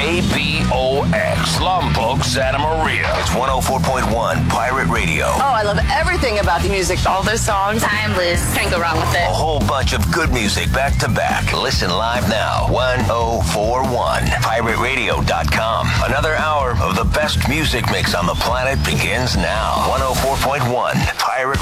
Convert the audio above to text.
KBOX, Lombok, Santa Maria. It's 104.1 Pirate Radio. Oh, I love everything about the music. All those songs, timeless. Can't go wrong with it. A whole bunch of good music back to back. Listen live now. 1041 PirateRadio.com. Another hour of the best music mix on the planet begins now. 104.1 Pirate